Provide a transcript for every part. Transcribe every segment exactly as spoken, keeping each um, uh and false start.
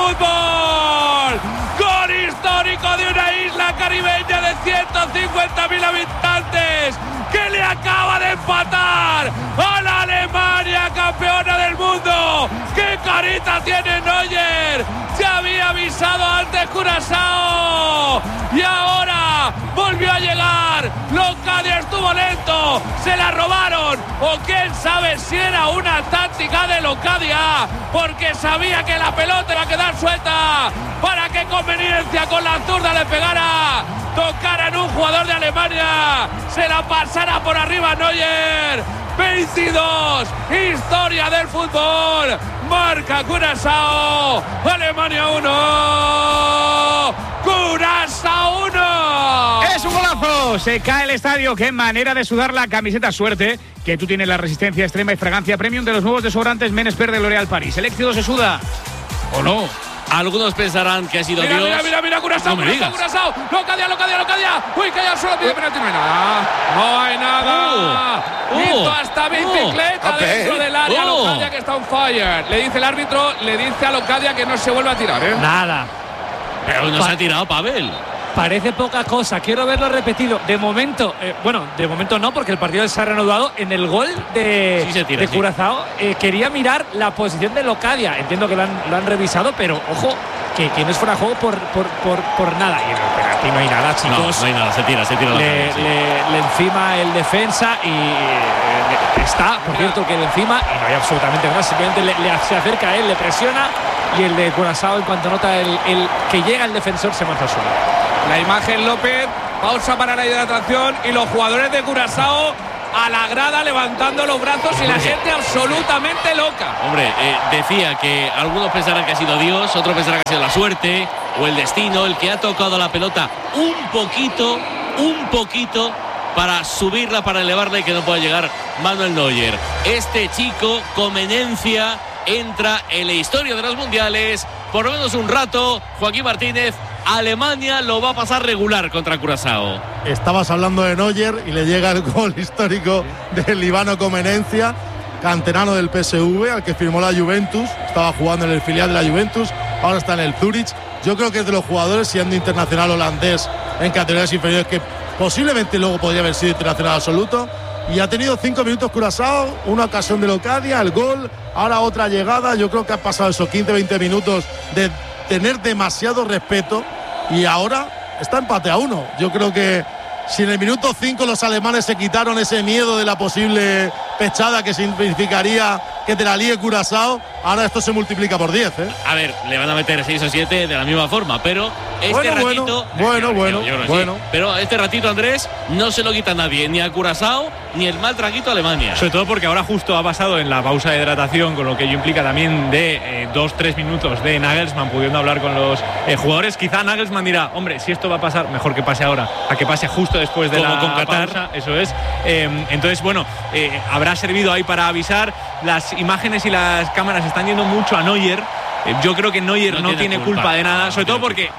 fútbol. Gol histórico de una isla caribeña de ciento cincuenta mil habitantes que le acaba de empatar a la Alemania, campeona del mundo. ¡Qué carita tiene Neuer! Se había avisado antes Curazao y ahora volvió a llegar. Locadia estuvo lento, se la robaron, o quién sabe si era una táctica de Locadia, porque sabía que la pelota iba a quedar suelta para que Conveniencia con la zurda le pegara, tocara en un jugador de Alemania, se la pasara por arriba a Neuer. veintidós, historia del fútbol, marca Curazao, Alemania uno, Curazao uno. ¡Es un golazo! Se cae el estadio, qué manera de sudar la camiseta. Suerte que tú tienes la resistencia extrema y fragancia premium de los nuevos desodorantes Menespert de L'Oréal Paris. El éxito se suda, ¿o no? Algunos pensarán que ha sido mira, Dios. Mira, mira, mira, Curazao, no Curazao, Curazao, Locadia, Locadia, Locadia. Uy, que ya solo pide penalti, no hay nada. No hay nada. Oh, Hizo oh, hasta bicicleta oh, dentro del área. oh. Locadia que está on fire. Le dice el árbitro, le dice a Locadia que no se vuelva a tirar, ¿eh? Nada. Pero no Pa- se ha tirado Pavel. Parece poca cosa, quiero verlo repetido. De momento, eh, bueno, de momento no, porque el partido se ha reanudado. En el gol de, Sí se tira, de sí. Curazao, eh, quería mirar la posición de Locadia. Entiendo que lo han, lo han revisado, pero ojo, que, que no es fuera de juego por, por, por, por nada. Y en el penalti no hay nada, chicos. No, no hay nada, se tira, se tira la Le, pelota, sí. le- le encima el defensa y eh, está, por cierto, que le encima y no hay absolutamente nada. Simplemente le, le- se acerca a él, le presiona y el de Curazao, en cuanto nota el, el que llega el defensor, se marcha al suelo. La imagen López, pausa para la hidratación y los jugadores de Curazao a la grada levantando los brazos y la gente absolutamente loca. Hombre, eh, decía que algunos pensarán que ha sido Dios, otros pensarán que ha sido la suerte o el destino el que ha tocado la pelota un poquito, un poquito para subirla, para elevarla y que no pueda llegar Manuel Neuer. Este chico, Comenencia, entra en la historia de los mundiales por lo menos un rato. Joaquín Martínez, Alemania lo va a pasar regular contra Curazao. Estabas hablando de Neuer y le llega el gol histórico del Ivano Comenencia, canterano del P S V, al que firmó la Juventus. Estaba jugando en el filial de la Juventus, ahora está en el Zurich. Yo creo que es de los jugadores, siendo internacional holandés en categorías inferiores, que posiblemente luego podría haber sido internacional absoluto. Y ha tenido cinco minutos Curazao, una ocasión de Locadia, el gol, ahora otra llegada. Yo creo que ha pasado esos quince veinte minutos de tener demasiado respeto y ahora está empate a uno. Yo creo que si en el minuto cinco los alemanes se quitaron ese miedo de la posible pechada que significaría que te la líe Curazao, ahora esto se multiplica por diez, ¿eh? A ver, le van a meter seis o siete de la misma forma, pero este Bueno, ratito… bueno, bueno, yo creo que sí. bueno. Pero este ratito, Andrés, no se lo quita nadie, ni a Curazao, ni el mal traguito a Alemania. Sobre todo porque ahora justo ha pasado en la pausa de hidratación, con lo que ello implica también de eh, dos, tres minutos de Nagelsmann pudiendo hablar con los eh, jugadores. Quizá Nagelsmann dirá, hombre, si esto va a pasar, mejor que pase ahora, a que pase justo después de Como la con Qatar. pausa. Eso es. Eh, entonces, bueno, eh, habrá servido ahí para avisar. Las imágenes y las cámaras están yendo mucho a Neuer. Eh, yo creo que Neuer no, No no tiene tiene culpa. culpa de nada, No sobre todo tiene porque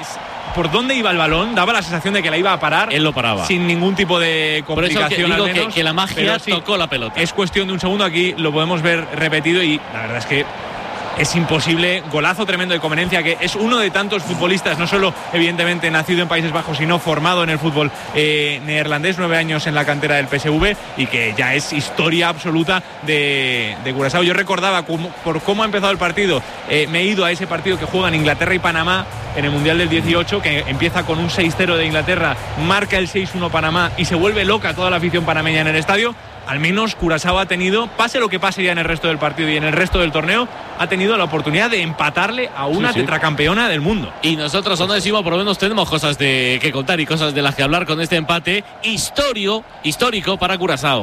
por dónde iba el balón daba la sensación de que la iba a parar. Él lo paraba. Sin ningún tipo de Por eso que complicación. digo al menos, que, que la magia pero sí, tocó la pelota. es cuestión de un segundo, aquí lo podemos ver repetido y la verdad es que es imposible. Golazo tremendo de Comenencia, que es uno de tantos futbolistas, no solo evidentemente nacido en Países Bajos, sino formado en el fútbol eh, neerlandés, nueve años en la cantera del P S V y que ya es historia absoluta de, de Curazao. Yo recordaba cómo, por cómo ha empezado el partido, eh, me he ido a ese partido que juegan Inglaterra y Panamá en el Mundial del dieciocho, que empieza con un seis cero de Inglaterra, marca el seis uno Panamá y se vuelve loca toda la afición panameña en el estadio. Al menos Curazao ha tenido, pase lo que pase ya en el resto del partido y en el resto del torneo, ha tenido la oportunidad de empatarle a una Sí, sí. tetracampeona del mundo. Y nosotros, Onda Decima, por lo menos tenemos cosas de que contar y cosas de las que hablar con este empate historio, histórico para Curazao.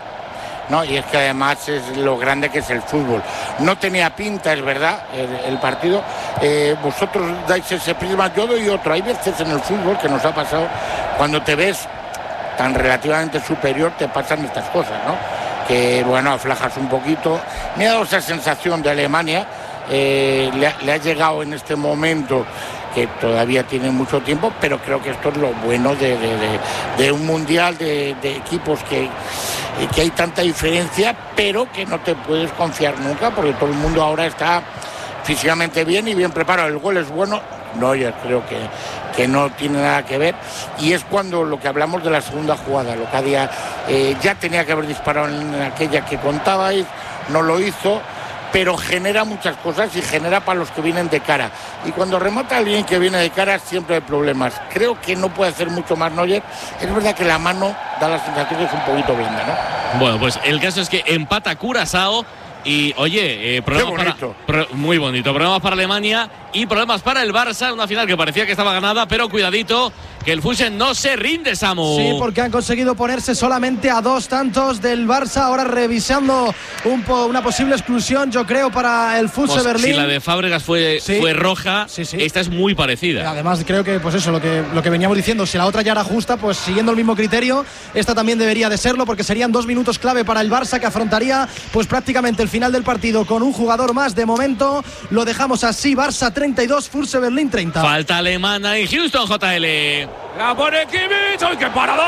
No, y es que además es lo grande que es el fútbol. No tenía pinta, es verdad, el, el partido. Eh, vosotros dais ese prisma, yo doy otro. Hay veces en el fútbol que nos ha pasado, cuando te ves tan relativamente superior, te pasan estas cosas, ¿no? Que, bueno, aflajas un poquito. Me ha dado esa sensación de Alemania. Eh, le, ha, le ha llegado en este momento, que todavía tiene mucho tiempo, pero creo que esto es lo bueno de, de, de, de un mundial de, de equipos que, que hay tanta diferencia, pero que no te puedes confiar nunca, porque todo el mundo ahora está físicamente bien y bien preparado. El gol es bueno. Neuer creo que, que no tiene nada que ver, y es cuando lo que hablamos de la segunda jugada, lo que había, eh, ya tenía que haber disparado en aquella que contabais, no lo hizo, pero genera muchas cosas y genera para los que vienen de cara, y cuando remata alguien que viene de cara siempre hay problemas. Creo que no puede hacer mucho más Neuer. Es verdad que la mano da la sensación que es un poquito blanda, ¿no? Bueno, pues el caso es que empata Curazao. Y oye, eh, problemas Qué bonito. Para, pro, muy bonito, problemas para Alemania y problemas para el Barça, una final que parecía que estaba ganada, pero cuidadito, que el Fusen no se rinde, Samu. Sí, porque han conseguido ponerse solamente a dos tantos del Barça, ahora revisando un po, una posible exclusión, yo creo, para el F U S Berlín. Si la de Fábregas fue, sí. fue roja, sí, sí. esta es muy parecida. Además, creo que, pues eso, lo que, lo que veníamos diciendo, si la otra ya era justa, pues siguiendo el mismo criterio, esta también debería de serlo, porque serían dos minutos clave para el Barça, que afrontaría pues prácticamente el final del partido con un jugador más. De momento lo dejamos así, Barça treinta y dos, F U S Berlín treinta. Falta alemana en Houston, J L. La pone Kimmich. ¡Ay, qué paradón!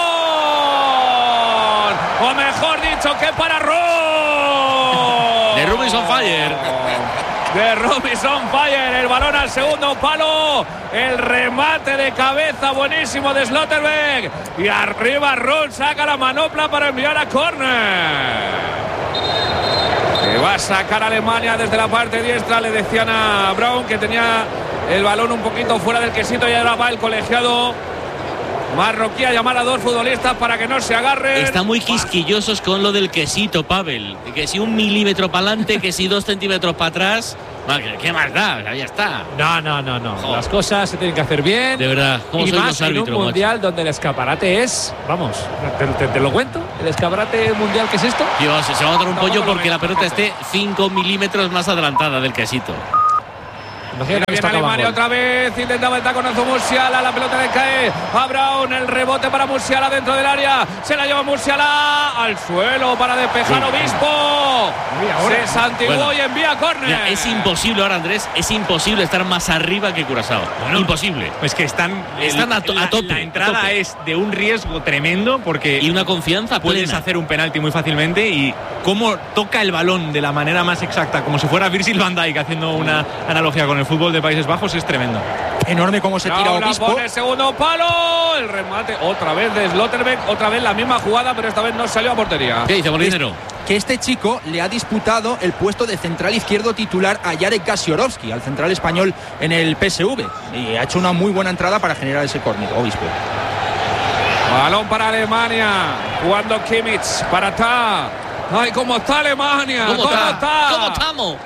O mejor dicho, qué pararrón. De Rubens on fire. De Rubens on fire. El balón al segundo palo. El remate de cabeza buenísimo de Slotterbeck. Y arriba Roll saca la manopla para enviar a córner. Que va a sacar a Alemania desde la parte diestra. Le decían a Brown que tenía el balón un poquito fuera del quesito, y ahora va el colegiado marroquí a llamar a dos futbolistas para que no se agarren. Están muy quisquillosos con lo del quesito, Pavel. Que si un milímetro para adelante, que si dos centímetros para atrás. ¿Qué más da? Ya está. No, no, no, no. Joder. Las cosas se tienen que hacer bien. De verdad, ¿cómo y sois más los en árbitros, un mundial donde el escaparate es, vamos, ¿te, te, te lo cuento? ¿El escaparate mundial qué es esto? Dios, se va a dar un No, pollo no, no, porque no, la pelota no. esté cinco milímetros más adelantada del quesito. Imagínate que Viene esto acaba Alemania en gol. otra vez, intentaba el taconazo Musiala, la pelota le cae a Brown, el rebote para Musiala dentro del área, se la lleva Musiala al suelo para despejar Obispo, se santiguó Bueno. y envía córner. Mira, es imposible ahora, Andrés, es imposible estar más arriba que Curazao. Bueno, imposible. Pues que están, Están a to- la, a tope, La entrada a tope. es de un riesgo tremendo porque Y una confianza puedes plena. hacer un penalti muy fácilmente, y cómo toca el balón de la manera más exacta, como si fuera Virgil van Dijk, haciendo una analogía con el fútbol de Países Bajos, es tremendo. Enorme cómo se tira Ahora Obispo. pone segundo palo, el remate otra vez de Slotterbeck, otra vez la misma jugada, pero esta vez no salió a portería. ¿Qué dice Molinero? Que este chico le ha disputado el puesto de central izquierdo titular a Jarek Kasiorovski, al central español en el P S V, y ha hecho una muy buena entrada para generar ese córner, Obispo. Balón para Alemania, jugando Kimmich para Ta. Ay, cómo está Alemania, ¿Cómo, cómo está? está, ¿Cómo estamos?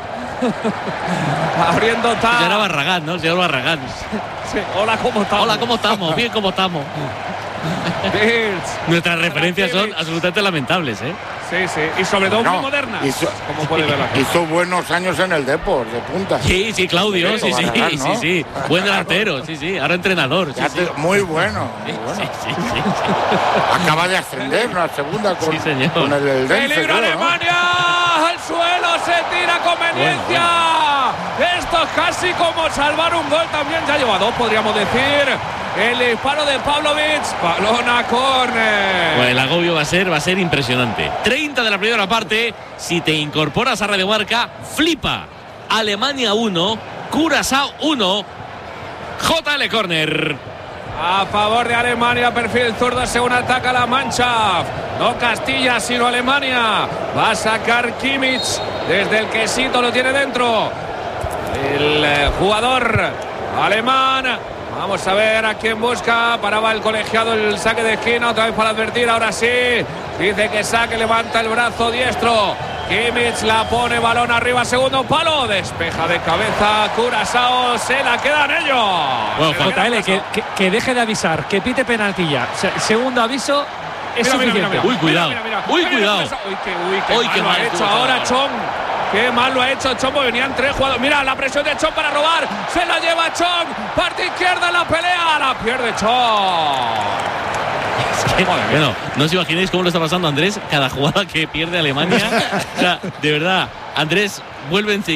abriendo Ta. Señor Barragán, ¿no? Señor Barragán. Sí, hola, cómo estamos. Hola, ¿cómo estamos? Bien, ¿cómo estamos? Bills. Nuestras referencias son Kimmich. absolutamente lamentables, ¿eh? Sí, sí, y sobre todo No, muy modernas, hizo, como puede ver aquí. hizo buenos años en el Depor, de punta. Sí, sí, Claudio, sí, sí, Barragán, sí, ¿no? sí. Buen delantero, sí, sí. Ahora entrenador, sí, Ya sí. te- muy bueno, Sí, muy bueno. sí, sí, sí, sí. Acaba de ascender una segunda con, Sí, señor. con el, el Dense, Peligro creo, ¿no? Alemania, al suelo, se tira conveniencia. Esto es casi como salvar un gol también, ya lleva dos, podríamos decir. El disparo de Pavlovic, balón a córner. Bueno, el agobio va a ser, va a ser impresionante. treinta de la primera parte. Si te incorporas a Radio Marca, flipa. Alemania uno, Curazao uno. J L Corner. A favor de Alemania, perfil zurdo según ataca la Mannschaft. No Castilla, sino Alemania. Va a sacar Kimmich desde el quesito, lo tiene dentro. El eh, jugador alemán. Vamos a ver a quién busca. Paraba el colegiado el saque de esquina, otra vez para advertir. Ahora sí. Dice que saque, levanta el brazo diestro. Kimmich la pone, balón arriba, segundo palo. Despeja de cabeza Curazao. Se la quedan ellos. Bueno, Se la J queda J L, que, Curazao. que, que deje de avisar, que pite penalti ya. O sea, segundo aviso es Mira, mira, suficiente. mira, mira. Uy, cuidado. Mira, mira, mira. Uy, Mira, mira, cuidado. mira. Uy, qué, uy, qué Uy, mal qué lo mal ha estuvo hecho ahora ahora. Chong. Qué mal lo ha hecho Chong, porque venían tres jugadores. Mira la presión de Chong para robar. Se la lleva Chong. Parte izquierda la pelea. La pierde Chong. Bueno, no os imagináis cómo lo está pasando Andrés cada jugada que pierde Alemania. O sea, de verdad, Andrés, vuelve en sí.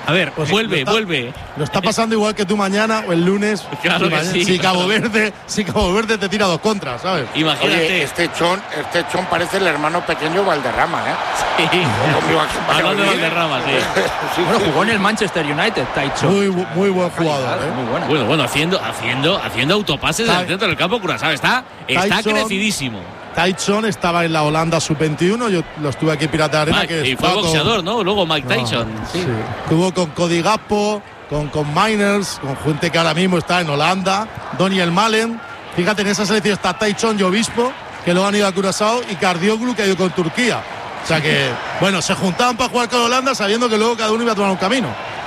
A ver, Pues vuelve, lo está- vuelve. Lo está pasando igual que tú mañana o el lunes. Claro si, que mañana- sí, si Cabo claro. Verde, si Cabo Verde te tira dos contras, ¿sabes? Imagínate. Oye, este chon, este chon parece el hermano pequeño Valderrama, ¿eh? Sí. Conmigo aquí en Hablando de Valladolid. Valderrama, sí. Sí, Bueno, sí. jugó en el Manchester United, Taicho. Muy, bu- muy buen jugador, ¿eh? Muy buena. Bueno, bueno, haciendo, haciendo, haciendo autopases Tai- del centro del campo, Curazao está, está Tyson- crecidísimo. Tyson estaba en la Holanda sub veintiuno, yo lo estuve aquí en Pirata de Arena. Mike, que y fue estaba con- boxeador, ¿no? Luego Mike No, Tyson. sí. Estuvo con Cody Gakpo, con, con Miners, con gente que ahora mismo está en Holanda, Daniel Malen. Fíjate, en esa selección está Tyson y Obispo, que luego han ido a Curazao, y Cardioglu, que ha ido con Turquía. O sea que, bueno, se juntaban para jugar con Holanda sabiendo que luego cada uno iba a tomar un camino.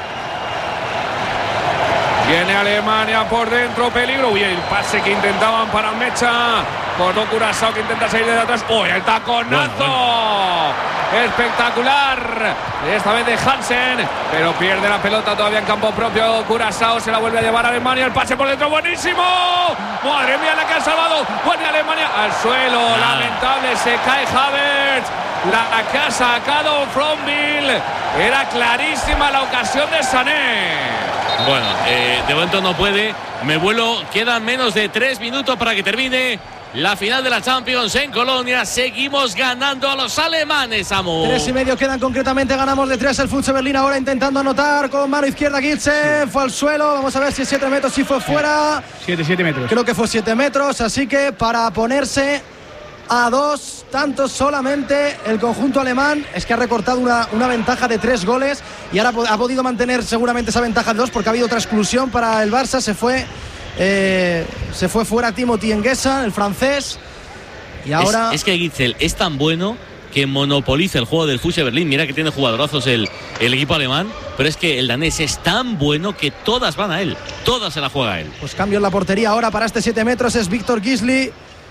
Viene Alemania por dentro, peligro. Uy, el pase que intentaban para Mecha. Cortó Curazao que intenta salir de atrás. ¡Uy, el taconazo! Bueno, Espectacular. Esta vez de Hansen, pero pierde la pelota todavía en campo propio. Curazao se la vuelve a llevar a Alemania. El pase por dentro, buenísimo. Madre mía, la que ha salvado. Vuelve Alemania al suelo. Nada. Lamentable, se cae Havertz. La que ha sacado Frombil. Era clarísima la ocasión de Sané. Bueno, eh, de momento no puede. Me vuelo. Quedan menos de tres minutos para que termine la final de la Champions en Colonia. Seguimos ganando a los alemanes, Amo. Tres y medio quedan concretamente, ganamos de tres el F C Berlín ahora intentando anotar con mano izquierda Gilsen, fue al suelo, vamos a ver si es siete metros, si fue fuera. siete, siete metros. Creo que fue siete metros, así que para ponerse a dos tantos solamente el conjunto alemán es que ha recortado una, una ventaja de tres goles y ahora ha podido mantener seguramente esa ventaja de dos porque ha habido otra exclusión para el Barça, se fue eh, se fue fuera Timothy Nguesa, el francés, y ahora Es, es que Gitzel es tan bueno que monopoliza el juego del F C Berlín. Mira que tiene jugadorazos el, el equipo alemán, pero es que el danés es tan bueno que todas van a él, todas se la juega a él. pues cambio en la portería ahora para este siete metros es Víctor Gisli.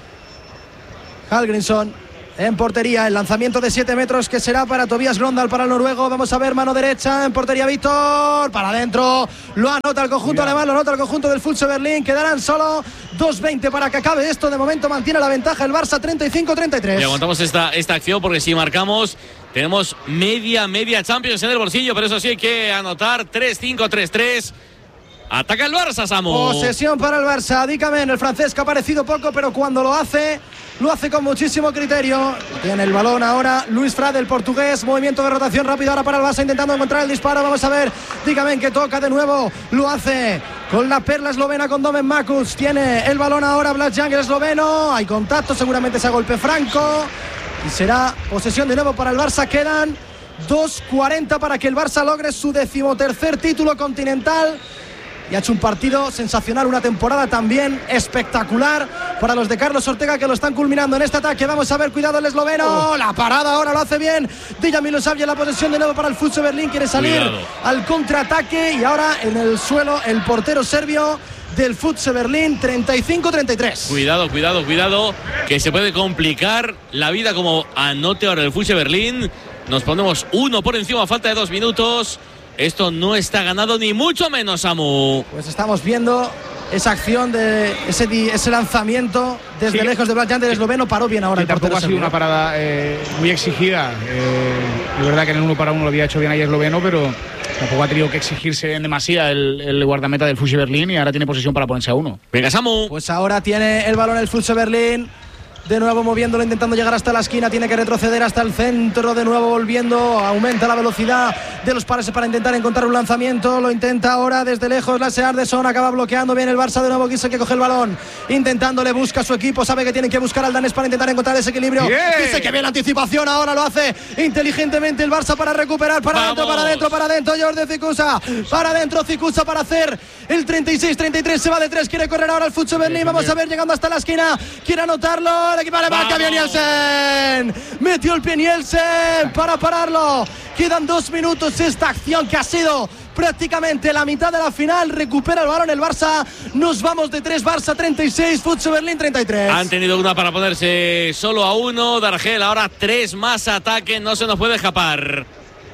Hallgrímsson en portería, el lanzamiento de siete metros que será para Tobias Grondal, para el noruego. Vamos a ver, mano derecha en portería, Víctor, para adentro, lo anota el conjunto Mira. alemán, lo anota el conjunto del F C Berlín. Quedarán solo dos veinte para que acabe esto. De momento mantiene la ventaja el Barça treinta y cinco treinta y tres. Y aguantamos esta, esta acción porque si marcamos tenemos media, media Champions en el bolsillo, pero eso sí hay que anotar. Tres cinco, tres tres. Ataca el Barça, Samu. Posesión para el Barça. Dícame, el francés que ha aparecido poco, pero cuando lo hace, lo hace con muchísimo criterio. Tiene el balón ahora Luis Frade, el portugués. Movimiento de rotación rápido ahora para el Barça, intentando encontrar el disparo. Vamos a ver, dígame que toca de nuevo. Lo hace con la perla eslovena, con Domen Makuc. Tiene el balón ahora Blas Jan, el esloveno. Hay contacto, seguramente ese golpe franco. Y será posesión de nuevo para el Barça. Quedan dos cuarenta para que el Barça logre su decimotercer título continental. Y ha hecho un partido sensacional, una temporada también espectacular para los de Carlos Ortega, que lo están culminando en este ataque. Vamos a ver, cuidado el esloveno, oh. La parada ahora lo hace bien Dejan Milosavljevic, la posesión de nuevo para el F C Berlín, quiere salir Cuidado. al contraataque y ahora en el suelo el portero serbio del F C Berlín. Treinta y cinco treinta y tres. Cuidado, cuidado, cuidado, que se puede complicar la vida como anote ahora el F C Berlín. Nos ponemos uno por encima a falta de dos minutos. Esto no está ganado ni mucho menos, Samu. Pues estamos viendo esa acción de ese, di- ese lanzamiento desde Sí. lejos de Blas Jan, del esloveno. Paró bien ahora Que el tampoco portero ha sido serbio. una parada eh, muy exigida. Eh, es verdad que en el uno para uno lo había hecho bien ahí esloveno, pero tampoco ha tenido que exigirse en demasía el, el guardameta del F C Berlín y ahora tiene posesión para ponerse a uno. Venga, Samu. Pues ahora tiene el balón el F C Berlín. De nuevo moviéndolo, intentando llegar hasta la esquina. Tiene que retroceder hasta el centro. De nuevo volviendo. Aumenta la velocidad de los pares para intentar encontrar un lanzamiento. Lo intenta ahora desde lejos Lasse Arneson. Acaba bloqueando bien el Barça. De nuevo Gise que coge el balón. Intentándole, busca a su equipo. Sabe que tienen que buscar al danés para intentar encontrar ese equilibrio. Dice que bien la anticipación. Ahora lo hace inteligentemente el Barça para recuperar. Para adentro, para adentro, para adentro. Jordi Cicusa. Para adentro Cicusa para hacer el treinta y seis treinta y tres. Se va de tres. Quiere correr ahora el F C Berlín. Vamos a ver, llegando hasta la esquina. Quiere anotarlo. El equipo alemán, que bien Nielsen. Metió el pie Nielsen para pararlo. Quedan dos minutos. Esta acción que ha sido prácticamente la mitad de la final. Recupera el balón el Barça. Nos vamos de tres. Barça treinta y seis, F C Berlín treinta y tres. Han tenido una para ponerse solo a uno. Dargel, ahora tres más ataque. No se nos puede escapar.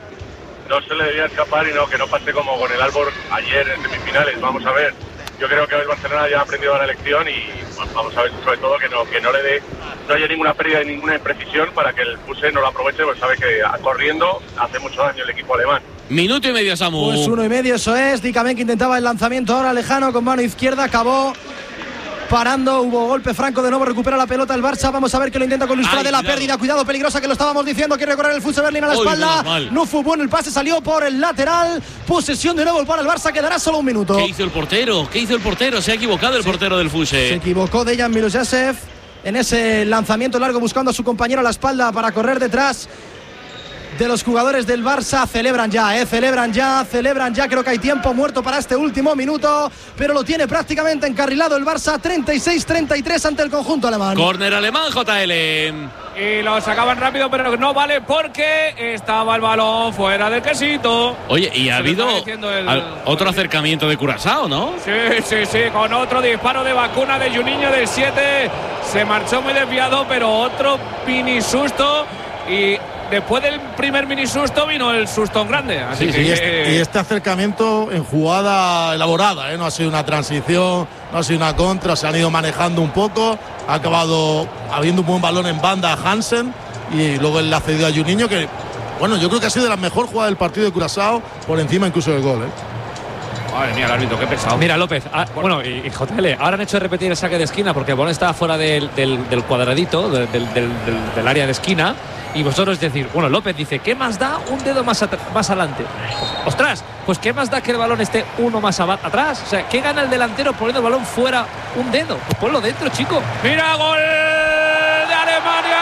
No se le debería escapar y no que no pase como con el Aalborg ayer en semifinales. Vamos a ver. Yo creo que el Barcelona ya ha aprendido la lección y bueno, vamos a ver sobre todo que no que no le dé no haya ninguna pérdida ni ninguna imprecisión para que el F C no lo aproveche, pues sabe que corriendo hace mucho daño el equipo alemán. Minuto y medio, Samu. Pues uno y medio, eso es. Dicamén que intentaba el lanzamiento ahora lejano con mano izquierda, acabó parando, hubo golpe franco, de nuevo recupera la pelota el Barça. Vamos a ver que lo intenta con Luis Fra de la pérdida, cuidado, peligrosa, que lo estábamos diciendo, quiere correr el Fuse Berlín a la Uy, espalda. no, no fue bueno el pase, salió por el lateral. Posesión de nuevo para el Barça, quedará solo un minuto. ¿Qué hizo el portero? ¿Qué hizo el portero? Se ha equivocado el sí. portero del Fuse. Se equivocó Dejan Milosevic en ese lanzamiento largo buscando a su compañero a la espalda para correr detrás de los jugadores del Barça. Celebran ya, eh, celebran ya, celebran ya. Creo que hay tiempo muerto para este último minuto, pero lo tiene prácticamente encarrilado el Barça. treinta y seis treinta y tres ante el conjunto alemán. Córner alemán, J L. Y lo sacaban rápido, pero no vale porque estaba el balón fuera del quesito. Oye, y ha Se habido el... al, otro acercamiento de Curazao, ¿no? Sí, sí, sí, con otro disparo de vacuna de Juninho del siete. Se marchó muy desviado, pero otro mini susto. Y después del primer mini susto vino el susto grande. Así sí, que... y, este, y este acercamiento en jugada elaborada, ¿eh? No ha sido una transición, no ha sido una contra, se han ido manejando un poco. Ha acabado habiendo un buen balón en banda a Hansen y luego él le ha cedido a Juninho, que bueno, yo creo que ha sido de las mejores jugadas del partido de Curazao, por encima incluso del gol, ¿eh? Madre mía, el árbitro, qué pesado. Mira, López, ah, bueno, y, y J L, ahora han hecho repetir el saque de esquina porque el balón estaba fuera del, del, del cuadradito, del, del, del, del área de esquina. Y vosotros decir, bueno, López dice, ¿qué más da un dedo más, más adelante? Ostras, pues ¿qué más da que el balón esté uno más atrás? O sea, ¿qué gana el delantero poniendo el balón fuera un dedo? Pues ponlo dentro, chico. Mira, gol de Alemania.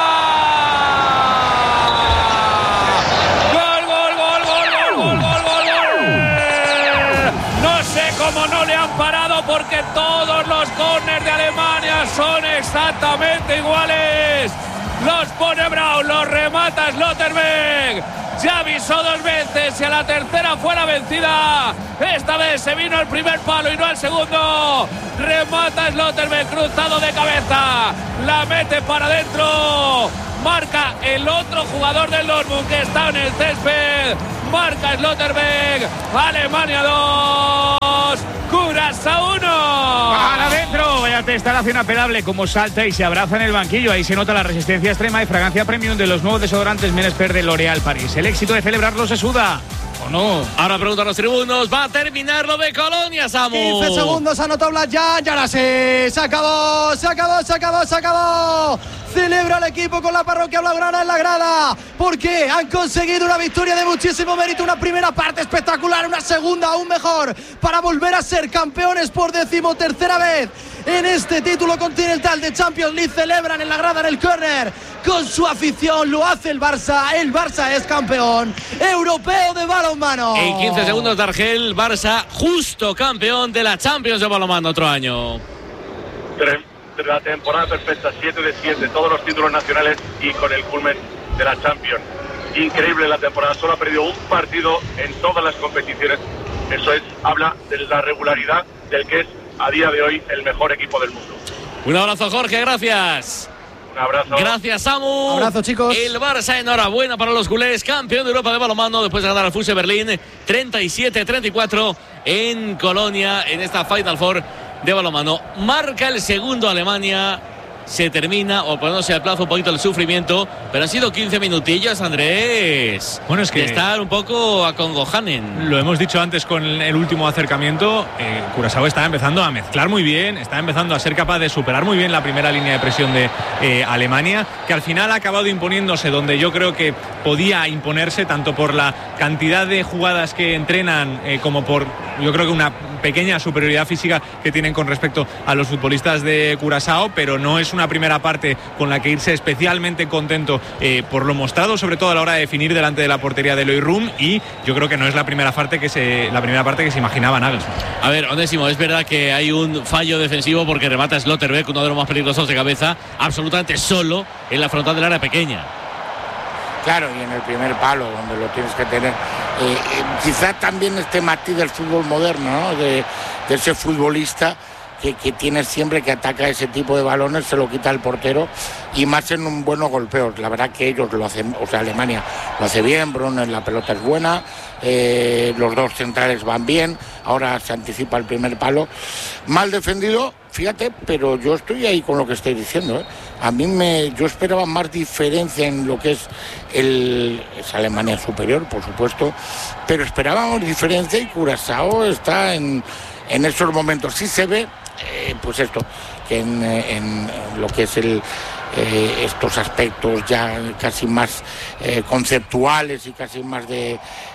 Gol, gol, gol, gol, gol, gol, gol, gol. No sé cómo no le han parado porque todos los córners de Alemania son exactamente iguales. Los pone Braun, los remata Slotterbeck. Ya avisó dos veces y a la tercera fue la vencida. Esta vez se vino el primer palo y no el segundo. Remata Slotterbeck, cruzado de cabeza. La mete para adentro. Marca el otro jugador del Dortmund que está en el césped. Marca Slotterbeck. Alemania dos. Curazao uno. Para adentro, vaya instalación apelable, como salta y se abraza en el banquillo. Ahí se nota la resistencia extrema y fragancia premium de los nuevos desodorantes Men Expert de L'Oréal París. El éxito de celebrarlo se suda, ¿o no? Ahora preguntan los tribunos, ¿va a terminar lo de Colonia, Samu? quince segundos, anotó Blas-Jan, ya ahora sí, se acabó, se acabó, se acabó, se acabó. Celebra el equipo con la parroquia blaugrana en la grada, porque han conseguido una victoria de muchísimo mérito, una primera parte espectacular, una segunda aún mejor, para volver a ser campeones por decimotercera vez en este título continental de Champions League. Celebran en la grada, en el córner, con su afición, lo hace el Barça. El Barça es campeón europeo de balonmano. En quince segundos de Argel, Barça justo campeón de la Champions de balonmano otro año. La temporada perfecta, siete de siete, todos los títulos nacionales y con el culmen de la Champions. Increíble la temporada, solo ha perdido un partido en todas las competiciones. Eso es, habla de la regularidad del que es a día de hoy el mejor equipo del mundo. Un abrazo, Jorge, gracias. Un abrazo. Gracias, Samu. Un abrazo, chicos. El Barça, enhorabuena para los culés, campeón de Europa de balonmano después de ganar al Fuse Berlín treinta y siete treinta y cuatro en Colonia en esta Final Four de balonmano. Marca el segundo Alemania. Se termina, o poniéndose al plazo un poquito el sufrimiento, pero han sido quince minutillos, Andrés. Bueno, es que de estar un poco acongojanen. Lo hemos dicho antes con el último acercamiento. eh, Curazao está empezando a mezclar muy bien, está empezando a ser capaz de superar muy bien la primera línea de presión de eh, Alemania, que al final ha acabado imponiéndose donde yo creo que podía imponerse, tanto por la cantidad de jugadas que entrenan eh, como por, yo creo que una pequeña superioridad física que tienen con respecto a los futbolistas de Curazao, pero no es una primera parte con la que irse especialmente contento eh, por lo mostrado, sobre todo a la hora de definir delante de la portería de Eloy Room, y yo creo que no es la primera parte que se la primera parte que se imaginaba Nagelsmann. A ver, Onésimo, es verdad que hay un fallo defensivo porque remata Slotterbeck, uno de los más peligrosos de cabeza, absolutamente solo en la frontal del área pequeña. Claro, y en el primer palo, donde lo tienes que tener. Eh, eh, quizá también este matiz del fútbol moderno, ¿no? De, de ese futbolista que, que tiene siempre, que ataca ese tipo de balones, se lo quita el portero, y más en un buenos golpeos. La verdad que ellos lo hacen, o sea, Alemania lo hace bien, Brunner, la pelota es buena, eh, los dos centrales van bien, ahora se anticipa el primer palo. Mal defendido, fíjate, pero yo estoy ahí con lo que estoy diciendo, ¿eh? A mí me, yo esperaba más diferencia en lo que es el es Alemania superior, por supuesto, pero esperábamos diferencia, y Curazao está en, en esos momentos. Sí se ve, eh, pues esto, que en, en, en lo que es el eh, estos aspectos ya casi más eh, conceptuales y casi más de,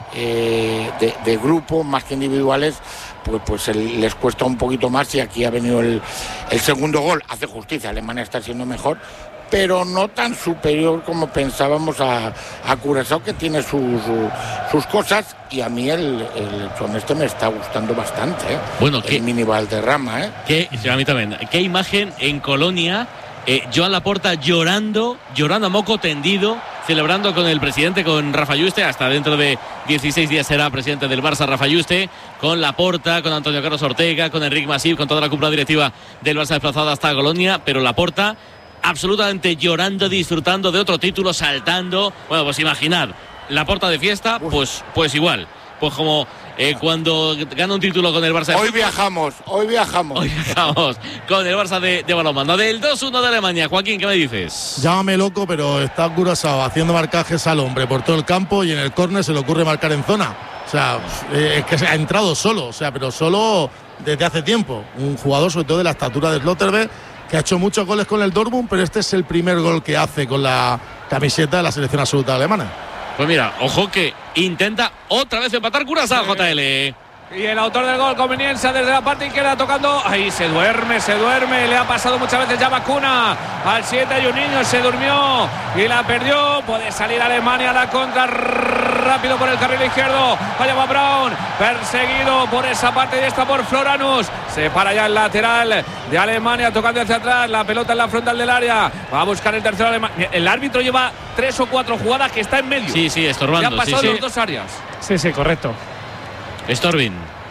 eh, de, de grupo, más que individuales, pues, pues el, les cuesta un poquito más, y aquí ha venido el, el segundo gol. Hace justicia, Alemania está siendo mejor, pero no tan superior como pensábamos a, a Curazao, que tiene sus, su, sus cosas, y a mí el, el son este me está gustando bastante, ¿eh? Bueno, el ¿qué, mini Valderrama, ¿eh? ¿qué, sí, a mí también, qué imagen en Colonia, eh, Joan Laporta llorando, llorando a moco tendido, celebrando con el presidente, con Rafa Yuste. Hasta dentro de dieciséis días será presidente del Barça Rafa Yuste, con Laporta, con Antonio Carlos Ortega, con Enric Masip, con toda la cúpula directiva del Barça desplazada hasta Colonia, pero Laporta absolutamente llorando, disfrutando de otro título, saltando. Bueno, pues imaginad, Laporta de fiesta, pues, pues igual, pues como eh, cuando gana un título con el Barça. Hoy viajamos, hoy viajamos. Hoy viajamos con el Barça de, de balonmano. Del dos uno de Alemania. Joaquín, ¿qué me dices? Llámame loco, pero está Curazao haciendo marcajes al hombre por todo el campo, y en el córner se le ocurre marcar en zona. O sea, eh, es que se ha entrado solo, o sea, pero solo desde hace tiempo. Un jugador, sobre todo de la estatura de Slotterbeck, que ha hecho muchos goles con el Dortmund, pero este es el primer gol que hace con la camiseta de la selección absoluta alemana. Pues mira, ojo que intenta otra vez empatar Curazao, J L. Y el autor del gol, Conveniencia, desde la parte izquierda tocando. Ahí se duerme, se duerme. Le ha pasado muchas veces ya Vacuna. Al siete hay un niño, se durmió y la perdió. Puede salir Alemania a la contra rápido por el carril izquierdo. Allá va Brown, perseguido por esa parte y está por Floranus. Se para ya el lateral de Alemania, tocando hacia atrás. La pelota en la frontal del área. Va a buscar el tercero alemán. El árbitro lleva tres o cuatro jugadas que está en medio. Sí, sí, estorbando. Ya han pasado sí, los sí. dos áreas. Sí, sí, correcto. Storbin.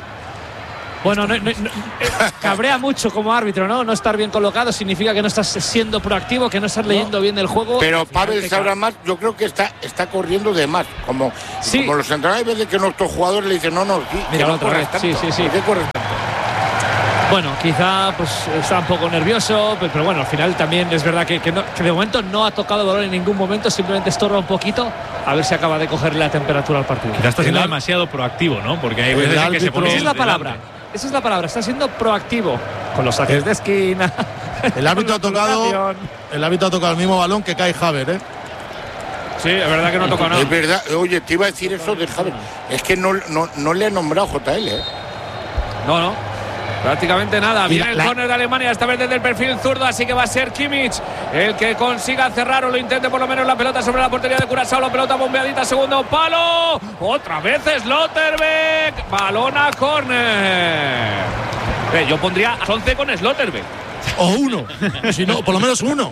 Bueno, no, no, no, cabrea mucho como árbitro, ¿no? No estar bien colocado significa que no estás siendo proactivo, que no estás leyendo no. bien el juego. Pero Pavel sabrá más, yo creo que está, está corriendo de más. Como, sí. como los entrenadores, hay veces que nuestros jugadores le dicen, no, no, sí, Mira, que no otra vez. tanto. Sí, sí, sí. ¿Por qué corres tanto? Bueno, quizá pues está un poco nervioso, pero, pero bueno, al final también es verdad que, que, no, que de momento no ha tocado el balón en ningún momento, simplemente estorba un poquito, a ver si acaba de cogerle la temperatura al partido. Quizá está siendo el demasiado proactivo, ¿no? Porque hay veces en que se pone. Esa es la palabra. Delante. Esa es la palabra, está siendo proactivo con los saques de esquina. El árbitro ha tocado el árbitro ha tocado el mismo balón que Kai Havertz, ¿eh? Sí, es verdad que no toca nada. Es verdad, oye, te iba a decir eso de Havertz. Es que no, no, no le he nombrado J L, ¿eh? No, no. Prácticamente nada. Viene el la... córner de Alemania, esta vez desde el perfil zurdo, así que va a ser Kimmich el que consiga cerrar o lo intente por lo menos la pelota sobre la portería de Curazao. La pelota bombeadita, segundo palo. Otra vez Slotterbeck. Balón a córner. Eh, yo pondría a once con Slotterbeck. O uno. Si no, por lo menos uno.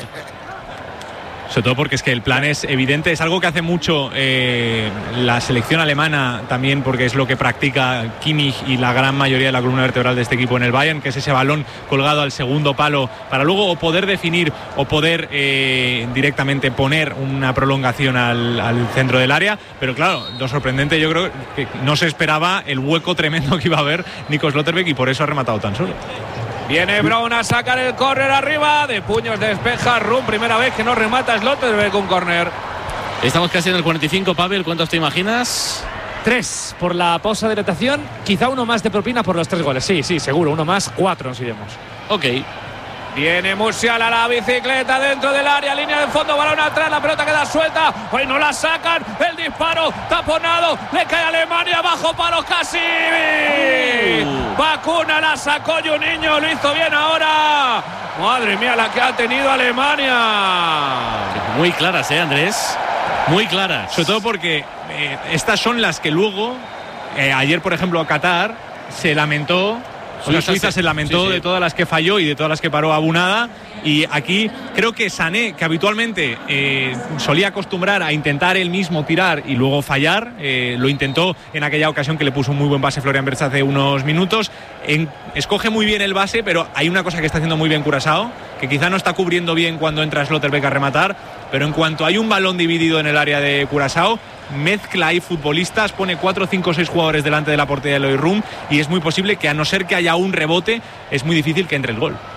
Sobre todo porque es que el plan es evidente, es algo que hace mucho eh, la selección alemana también, porque es lo que practica Kimmich y la gran mayoría de la columna vertebral de este equipo en el Bayern, que es ese balón colgado al segundo palo para luego o poder definir o poder eh, directamente poner una prolongación al, al centro del área. Pero claro, lo sorprendente, yo creo que no se esperaba el hueco tremendo que iba a haber Nico Slotterbeck, y por eso ha rematado tan solo. Viene Brown a sacar el córner arriba, de puños despeja Rum, primera vez que no remata Slotterbeck un córner. Estamos casi en el cuarenta y cinco, Pavel, ¿cuántos te imaginas? Tres por la pausa de hidratación, quizá uno más de propina por los tres goles. Sí, sí, seguro, uno más, cuatro nos iremos. Ok. Viene Musiala a la bicicleta dentro del área, línea de fondo, balón atrás, la pelota queda suelta, hoy no la sacan, el disparo taponado, le cae a Alemania, bajo palo casi. Uh. Vacuna la sacó Juninho, lo hizo bien ahora. Madre mía, la que ha tenido Alemania. Muy claras, ¿eh, Andrés? Muy claras. Sobre todo porque eh, estas son las que luego, eh, ayer por ejemplo Qatar se lamentó O sea, Suiza se lamentó sí, sí. de todas las que falló y de todas las que paró Abunada. Y aquí creo que Sané, que habitualmente eh, solía acostumbrar a intentar él mismo tirar y luego fallar, eh, lo intentó en aquella ocasión que le puso un muy buen base Florian Wirtz hace unos minutos. En, escoge muy bien el base, pero hay una cosa que está haciendo muy bien Curazao, que quizá no está cubriendo bien cuando entra Slotterbeck a rematar, pero en cuanto hay un balón dividido en el área de Curazao, mezcla ahí futbolistas, pone cuatro, cinco, seis jugadores delante de la portería de Eloy Room y es muy posible que, a no ser que haya un rebote, es muy difícil que entre el gol.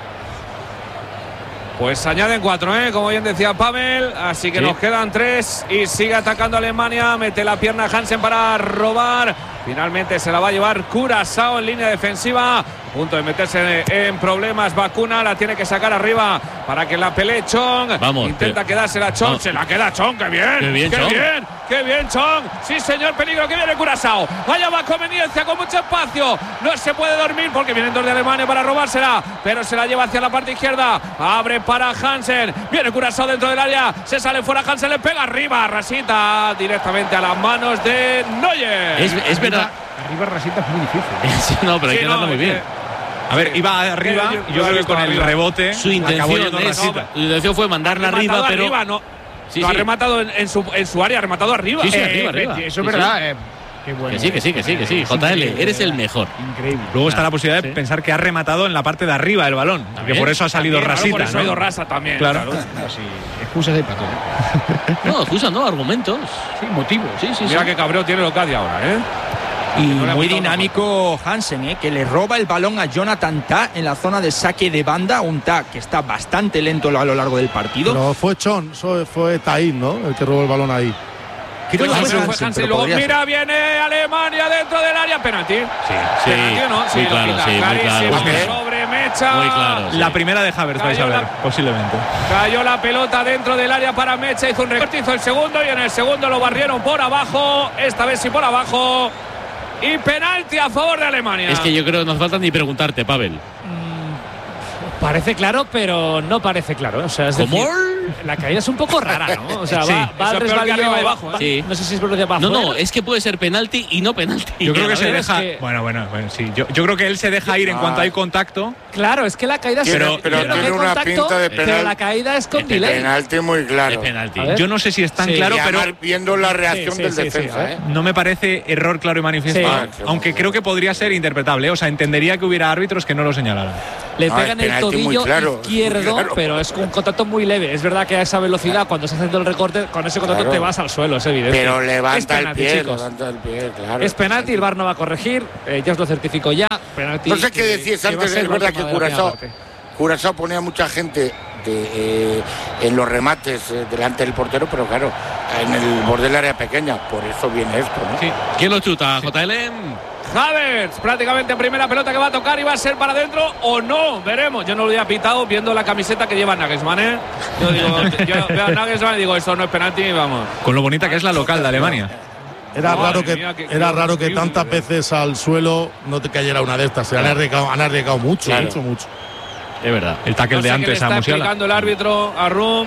Pues añaden cuatro, ¿eh? Como bien decía Pavel, así que sí. Nos quedan tres y sigue atacando Alemania, mete la pierna Hansen para robar, finalmente se la va a llevar Curazao en línea defensiva, a punto de meterse en problemas, Vacuna la tiene que sacar arriba para que la pelee Chong. Vamos, intenta que... quedársela Chong, Vamos. se la queda Chong, qué bien, qué bien, qué Chong. bien, qué bien Chong, sí señor, peligro que viene Curazao, vaya va conveniencia con mucho espacio, no se puede dormir porque vienen dos de Alemania para robársela, pero se la lleva hacia la parte izquierda, abre para Hansen, viene Curazao dentro del área, se sale fuera Hansen, le pega arriba, Rasita directamente a las manos de Neuer. Es, es verdad. Arriba Rasita es muy difícil. Sí, no, pero hay sí, que darlo no, muy bien. A ver, iba arriba, yo, yo, yo creo que con el arriba. rebote su intención, es, su intención fue mandarla arriba, pero arriba, no, sí, no sí. ha rematado en, en, su, en su área, ha rematado arriba. Sí, sí, eh, arriba, arriba. Eso sí, es sí. verdad. Eh, qué bueno. Que sí, que sí, que sí, que sí. J L, eres el mejor. Increíble. Luego está la posibilidad de sí. pensar que ha rematado en la parte de arriba del balón, que por eso ha salido también, Rasita. Claro, por eso ¿no? ha ido Rasa también. Claro. claro. No, sí. Excusas hay para todo. No, excusas no, argumentos. Sí, motivos. Sí, sí, Mira sí. qué cabreo tiene Locadia ahora, ¿eh? Y muy dinámico Hansen, ¿eh? Que le roba el balón a Jonathan Tah en la zona de saque de banda, un Tah que está bastante lento a lo largo del partido. Pero fue Chon, fue Taín, ¿no? El que robó el balón ahí. Creo que fue Hansen, Hansen. Luego mira, viene Alemania dentro del área, penalti. Sí, sí. ¿Penalti o no? Sí, muy claro, lo sí, muy claro. Sobre Mecha. Muy claro, sí. La primera de Havertz, vais a ver, la, posiblemente. Cayó la pelota dentro del área para Mecha, hizo un recorte, hizo el segundo y en el segundo lo barrieron por abajo. Esta vez sí por abajo. Y penalti a favor de Alemania. Es que yo creo que no hace falta ni preguntarte, Pavel. Mm, parece claro, pero no parece claro. O sea, es ¿Cómo? decir, la caída es un poco rara, ¿no? O sea, sí, va, va al resbalillo abajo. ¿eh? Sí. No sé si es por lo de abajo. No, no, es que puede ser penalti y no penalti. Yo creo que se ver, deja. es que... Bueno, bueno, bueno, sí. Yo, yo creo que él se deja ir en Ah. cuanto hay contacto. Claro, es que la caída es Pero- pero tiene tiene una pinta de penal- pero la caída es con Es delay. Penalti muy Es claro. penalti. A ver. Yo no sé si es tan Sí. claro, Y pero además, viendo la reacción Sí, sí, del sí, sí, defensa, a ver. ¿eh? no me parece error claro y manifiesto. Sí. Ah, Aunque creo que podría ser interpretable. ¿eh? O sea, entendería que hubiera árbitros que no lo señalaran. Le No, pega es en el penalti muy tobillo claro, izquierdo, muy claro. pero es un contacto muy leve. Es verdad que a esa velocidad, cuando se hace el recorte, con ese contacto Claro. te vas al suelo, es evidente. Pero Es levanta el penalti, pie, chicos. levanta el pie, claro. Es penalti, el V A R no va a corregir, eh, ya os lo certifico ya. Penalti. No sé qué que- decías que va a antes, ser es verdad última que de la primera Curazao, parte. Curazao ponía mucha gente de, eh, en los remates eh, delante del portero, pero claro, en el borde del área pequeña, por eso viene esto, ¿no? Sí. ¿Quién lo chuta? J L. Havertz, prácticamente en primera pelota que va a tocar y va a ser para adentro o no, veremos. Yo no lo había pitado viendo la camiseta que lleva Nagelsmann, ¿eh? Yo digo, yo veo a Nagelsmann y digo, eso no es penalti, vamos. Con lo bonita que es la local de Alemania. Era Madre raro que, mía, qué- era qué raro que horrible. tantas veces al suelo no te cayera una de estas. Se han arriesgado, han arriesgado mucho, Claro. mucho, mucho. Es verdad. El tackle No sé de qué antes le a está Musiala. explicando el árbitro a Rum,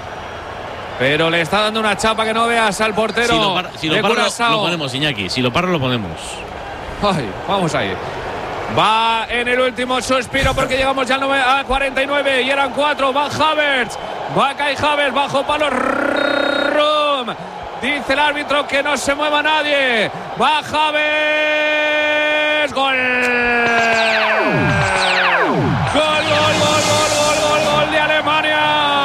pero le está dando una chapa que no veas al portero. Si lo, par- si lo de paro, lo, Curazao. lo ponemos, Iñaki. Si lo paro, lo ponemos. Ay, vamos ahí. Va en el último suspiro porque llegamos ya al nove- a cuarenta y nueve y eran cuatro. Va Havertz. Va Kai Havertz bajo palo. Rum. Dice el árbitro que no se mueva nadie. Va Havertz. Gol. Gol, gol, gol, gol, gol, gol, gol de Alemania.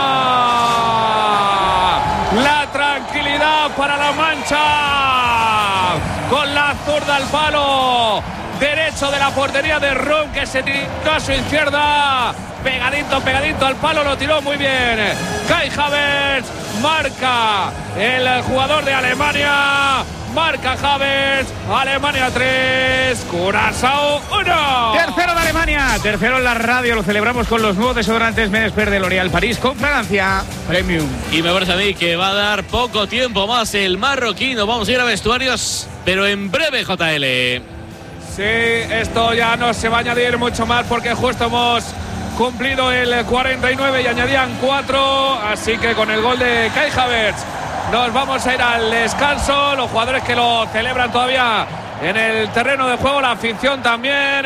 La tranquilidad para la Mancha. Con la zurda al palo derecho de la portería de Rum, que se tiró a su izquierda, pegadito, pegadito al palo, lo tiró muy bien Kai Havertz. Marca el jugador de Alemania, marca Havertz. Alemania tres, Curazao uno. Tercero de Alemania, tercero en la radio. Lo celebramos con los nuevos desodorantes Menesper de L'Oréal París con fragancia Premium. Y me parece a mí que va a dar poco tiempo más el marroquino. Vamos a ir a vestuarios, pero en breve, J L. Sí, esto ya no se va a añadir mucho más porque justo hemos cumplido el cuarenta y nueve y añadían cuatro, así que con el gol de Kai Havertz nos vamos a ir al descanso. Los jugadores que lo celebran todavía en el terreno de juego, la afición también,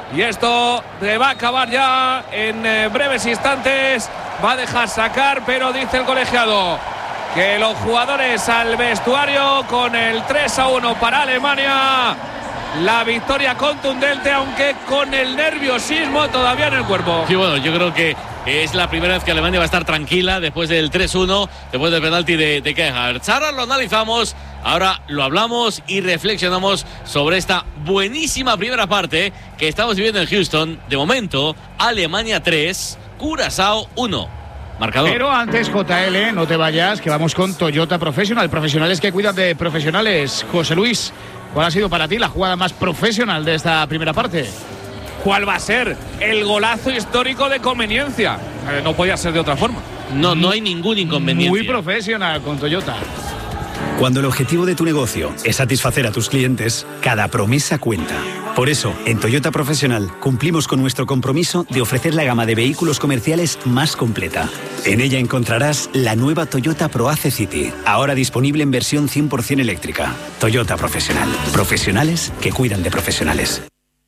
Y esto se va a acabar ya en eh, breves instantes. Va a dejar sacar, pero dice el colegiado que los jugadores al vestuario con el tres a uno para Alemania. La victoria contundente, aunque con el nerviosismo todavía en el cuerpo. Sí, bueno, yo creo que es la primera vez que Alemania va a estar tranquila después del tres uno, después del penalti de, de Gerhardt. Ahora lo analizamos, ahora lo hablamos y reflexionamos sobre esta buenísima primera parte que estamos viviendo en Houston. De momento, Alemania tres, Curazao uno. Marcador. Pero antes, J L, no te vayas, que vamos con Toyota Professional. Profesionales que cuidan de profesionales. José Luis, ¿cuál ha sido para ti la jugada más profesional de esta primera parte? ¿Cuál va a ser? El golazo histórico de conveniencia. Eh, no podía ser de otra forma. No, no hay ningún inconveniente. Muy profesional con Toyota. Cuando el objetivo de tu negocio es satisfacer a tus clientes, cada promesa cuenta. Por eso, en Toyota Professional cumplimos con nuestro compromiso de ofrecer la gama de vehículos comerciales más completa. En ella encontrarás la nueva Toyota ProAce City, ahora disponible en versión cien por ciento eléctrica. Toyota Professional. Profesionales que cuidan de profesionales.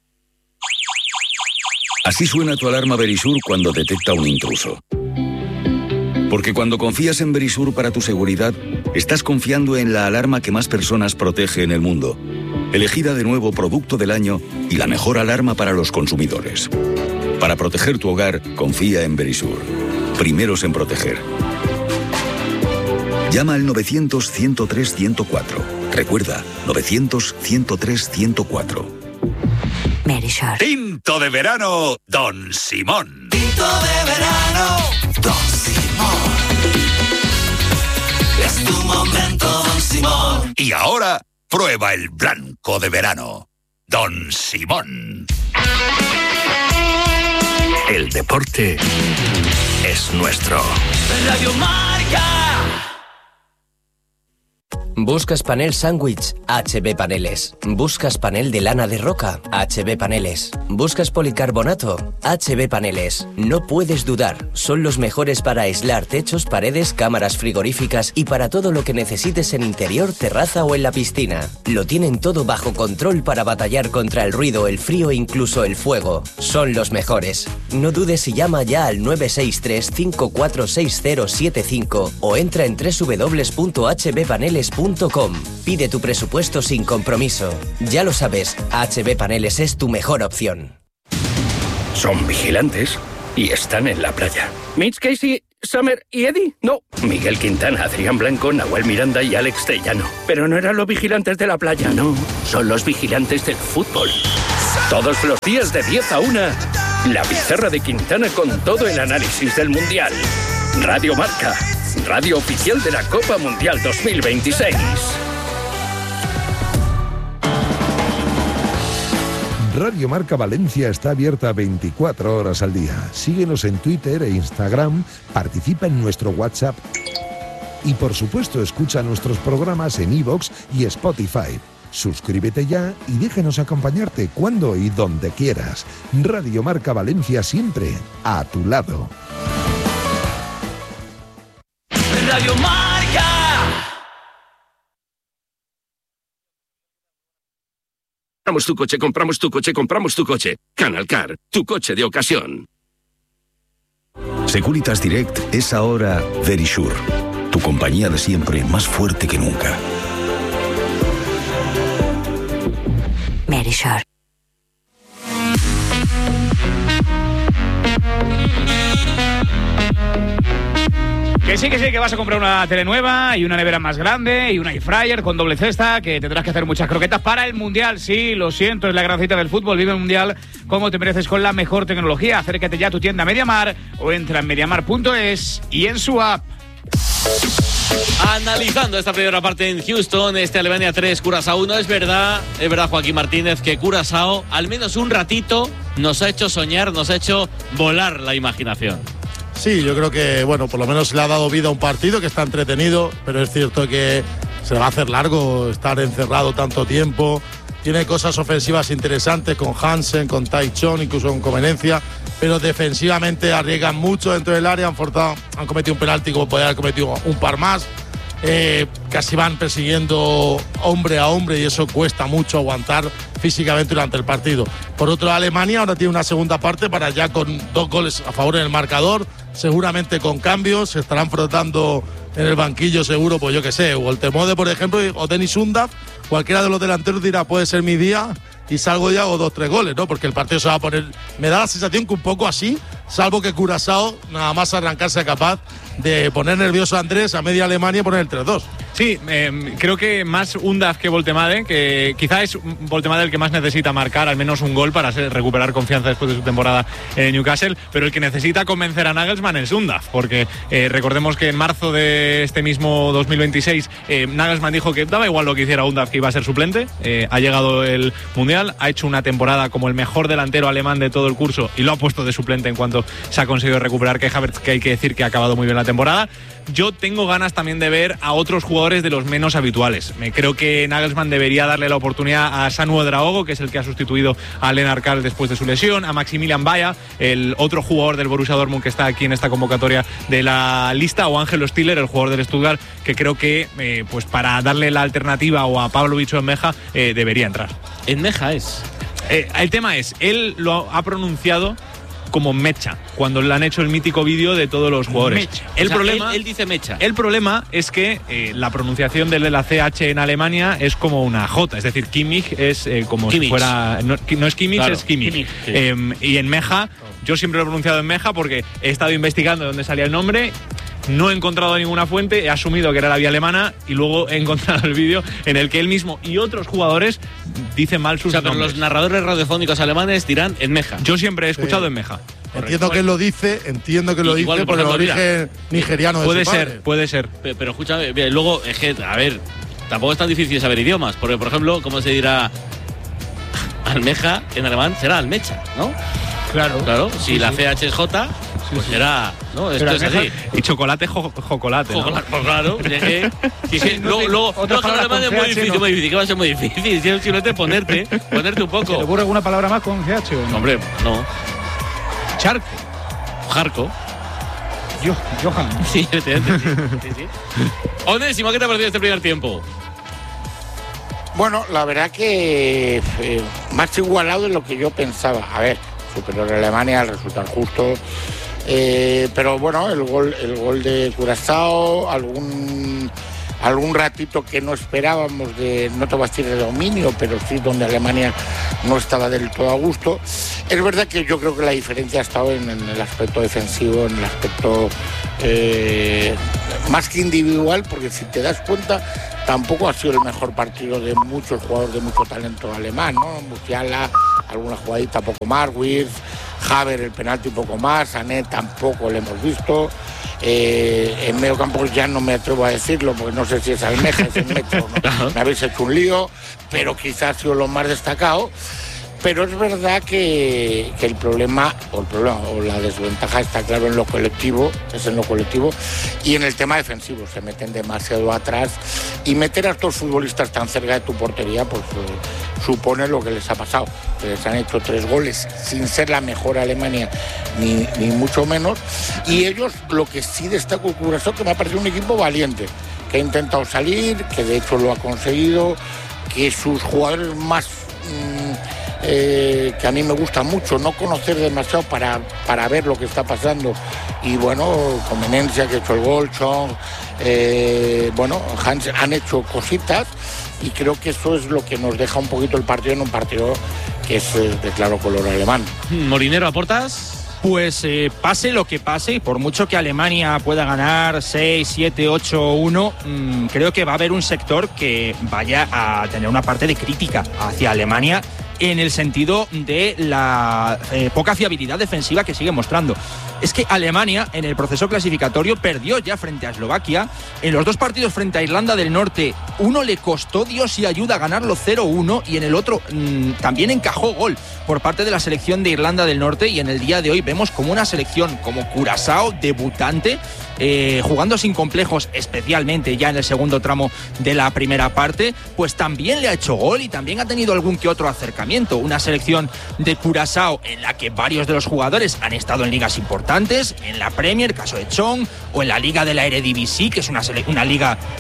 Así suena tu alarma Verisur cuando detecta un intruso. Porque cuando confías en Verisur para tu seguridad, estás confiando en la alarma que más personas protege en el mundo. Elegida de nuevo Producto del Año y la mejor alarma para los consumidores. Para proteger tu hogar, confía en Verisur. Primeros en proteger. Llama al novecientos, ciento tres, ciento cuatro. Recuerda, novecientos, ciento tres, ciento cuatro. Verisur. Tinto de verano, Don Simón. Tinto de verano, Don Simón. Es tu momento, Don Simón. Y ahora, prueba el blanco de verano, Don Simón. El deporte es nuestro. Radio Marca. ¿Buscas panel sándwich? H B Paneles. ¿Buscas panel de lana de roca? H B Paneles. ¿Buscas policarbonato? H B Paneles. No puedes dudar, son los mejores para aislar techos, paredes, cámaras frigoríficas y para todo lo que necesites en interior, terraza o en la piscina. Lo tienen todo bajo control para batallar contra el ruido, el frío e incluso el fuego. Son los mejores. No dudes y llama ya al nueve seis tres, cinco cuatro seis cero siete cinco o entra en doble u doble u doble u punto h b paneles punto com. Pide tu presupuesto sin compromiso. Ya lo sabes, H B Paneles es tu mejor opción. Son vigilantes y están en la playa. Mitch Casey, Summer y Eddie. No, Miguel Quintana, Adrián Blanco, Nahuel Miranda y Alex Tellano. Pero no eran los vigilantes de la playa, no. Son los vigilantes del fútbol. Todos los días de diez a una, la pizarra de Quintana con todo el análisis del Mundial. Radio Marca, radio oficial de la Copa Mundial dos mil veintiséis. Radio Marca Valencia está abierta veinticuatro horas al día. Síguenos en Twitter e Instagram, participa en nuestro WhatsApp y por supuesto escucha nuestros programas en iVoox y Spotify. Suscríbete ya y déjanos acompañarte cuando y donde quieras. Radio Marca Valencia siempre a tu lado. Radio Marca. Compramos tu coche, compramos tu coche, compramos tu coche. Canalcar, tu coche de ocasión. Securitas Direct es ahora Verisur, tu compañía de siempre más fuerte que nunca. Verisur. Que sí, que sí, que vas a comprar una tele nueva y una nevera más grande y una air fryer con doble cesta, que tendrás que hacer muchas croquetas para el Mundial. Sí, lo siento, es la gran cita del fútbol. Vive el Mundial como te mereces con la mejor tecnología. Acércate ya a tu tienda MediaMar o entra en mediamar punto es y en su app. Analizando esta primera parte en Houston, este Alemania tres, Curazao uno. Es verdad, es verdad, Joaquín Martínez, que Curazao, al menos un ratito, nos ha hecho soñar, nos ha hecho volar la imaginación. Sí, yo creo que, bueno, por lo menos le ha dado vida a un partido que está entretenido, pero es cierto que se le va a hacer largo estar encerrado tanto tiempo. Tiene cosas ofensivas interesantes con Hansen, con Taichon, incluso con Conveniencia, pero defensivamente arriesgan mucho dentro del área, han forzado, han cometido un penalti como podría haber cometido un par más. eh, casi van persiguiendo hombre a hombre y eso cuesta mucho aguantar físicamente durante el partido. Por otro lado, Alemania ahora tiene una segunda parte para ya con dos goles a favor en el marcador, seguramente con cambios, se estarán frotando en el banquillo seguro, pues yo qué sé, o el Temode, por ejemplo, o Denis Undav, cualquiera de los delanteros dirá, puede ser mi día y salgo y hago dos, tres goles, ¿no? Porque el partido se va a poner, me da la sensación que un poco así, salvo que Curazao nada más arrancarse capaz de poner nervioso a Andrés a media Alemania y poner el tres dos. Sí, eh, creo que más Undav que Voltemade, que quizá es Voltemade el que más necesita marcar al menos un gol para ser, recuperar confianza después de su temporada en Newcastle, pero el que necesita convencer a Nagelsmann es Undav, porque eh, recordemos que en marzo de este mismo dos mil veintiséis eh, Nagelsmann dijo que daba igual lo que hiciera Undav, que iba a ser suplente, eh, ha llegado el Mundial, ha hecho una temporada como el mejor delantero alemán de todo el curso y lo ha puesto de suplente en cuanto se ha conseguido recuperar que Havertz, que hay que decir que ha acabado muy bien la temporada. Yo tengo ganas también de ver a otros jugadores de los menos habituales. Me creo que Nagelsmann debería darle la oportunidad a Sanu Odraogo, que es el que ha sustituido a Lennart Karl después de su lesión, a Maximilian Baia, el otro jugador del Borussia Dortmund que está aquí en esta convocatoria de la lista, o Ángelo Stiller, el jugador del Stuttgart, que creo que eh, pues para darle la alternativa, o a Pavlovic o Enmeja, eh, debería entrar. Enmeja es. Eh, el tema es, él lo ha pronunciado como Mecha, cuando le han hecho el mítico vídeo de todos los jugadores. Mecha. El O sea, problema, él, él dice Mecha. El problema es que eh, la pronunciación de la C H en Alemania es como una J, es decir, Kimmich es eh, como Kimmich. si fuera. No, no es Kimmich, Claro. es Kimmich. Kimmich, sí. Eh, y en Meja, yo siempre lo he pronunciado en Meja porque he estado investigando de dónde salía el nombre. No he encontrado ninguna fuente, he asumido que era la vía alemana y luego he encontrado el vídeo en el que él mismo y otros jugadores dicen mal sus O sea, pero nombres. los narradores radiofónicos alemanes dirán Enmeja. Yo siempre he escuchado Sí. en Meja. Entiendo que él lo dice, entiendo que lo Igual, dice por por el ejemplo, origen nigeriano de Puede su padre. ser, puede ser. Pero, pero escúchame, bien, luego, es que, a ver, tampoco es tan difícil saber idiomas, porque, por ejemplo, ¿cómo se dirá almeja en alemán? Será almecha, ¿no? Claro. Claro, si Sí, la sí. C H es J, pues será, ¿no? Esto Pero es almeja- así. Y chocolate, jo- jocolate. ¿no? Jocolate, pues claro, es que, sí, sí, Sí, no luego, te- luego, otras no, que en palabras alemán es con muy C H, difícil, no. muy difícil, ¿qué va a ser muy difícil? Si simplemente ponerte, ponerte un ¿Se le poco. ocurre alguna palabra más con C H o no? Hombre, no. Charco. Jarco. Yo, Johan. Sí, efectivamente, sí, sí, sí. Onésimo, ¿qué te ha parecido este primer tiempo? Bueno, la verdad que eh, más igualado de lo que yo pensaba. A ver, superior a Alemania, el resultado justo. Eh, pero bueno, el gol, el gol de Curazao, algún, algún ratito que no esperábamos de, no te voy a decir de dominio, pero sí donde Alemania no estaba del todo a gusto. Es verdad que yo creo que la diferencia ha estado en, en el aspecto defensivo, en el aspecto eh, más que individual, porque si te das cuenta, tampoco ha sido el mejor partido de muchos jugadores de mucho talento alemán, ¿no? Musiala, alguna jugadita poco más, Wirtz, Havertz el penalti poco más, Sané tampoco lo hemos visto. Eh, en medio campo ya no me atrevo a decirlo porque no sé si es Almeja, es el metro, ¿no? Me habéis hecho un lío, pero quizás ha sido lo más destacado. Pero es verdad que, que el problema o el problema o la desventaja está claro en lo colectivo, es en lo colectivo y en el tema defensivo. Se meten demasiado atrás y meter a estos futbolistas tan cerca de tu portería pues eh, supone lo que les ha pasado. Que les han hecho tres goles sin ser la mejor Alemania ni, ni mucho menos. Y ellos, lo que sí destaco Curazao, que me ha parecido un equipo valiente, que ha intentado salir, que de hecho lo ha conseguido, que sus jugadores más... Mmm, Eh, que a mí me gusta mucho no conocer demasiado para, para ver lo que está pasando y bueno, Conveniencia que ha hecho el gol, Chong, eh, bueno, Hans han hecho cositas y creo que eso es lo que nos deja un poquito el partido en un partido que es eh, de claro color alemán. Molinero, ¿aportas? Pues eh, pase lo que pase, y por mucho que Alemania pueda ganar seis, siete, ocho, uno, mmm, creo que va a haber un sector que vaya a tener una parte de crítica hacia Alemania en el sentido de la eh, poca fiabilidad defensiva que sigue mostrando. Es que Alemania en el proceso clasificatorio perdió ya frente a Eslovaquia. En los dos partidos frente a Irlanda del Norte, uno le costó Dios y ayuda a ganarlo cero uno y en el otro mmm, también encajó gol por parte de la selección de Irlanda del Norte, y en el día de hoy vemos como una selección como Curazao, debutante, eh, jugando sin complejos, especialmente ya en el segundo tramo de la primera parte, pues también le ha hecho gol y también ha tenido algún que otro acercamiento. Una selección de Curazao en la que varios de los jugadores han estado en ligas importantes, en la Premier, caso de Chong, o en la liga de la Eredivisie, que es una, sele- una liga